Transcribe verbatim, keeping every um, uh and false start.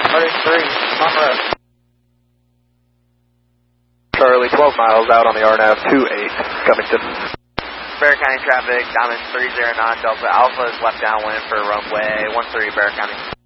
thirty-three, on road. Charlie, twelve miles out on the R N A V two eight, Covington. Bear County traffic, Diamond three zero nine Delta Alpha is left downwind for runway one three Bear County.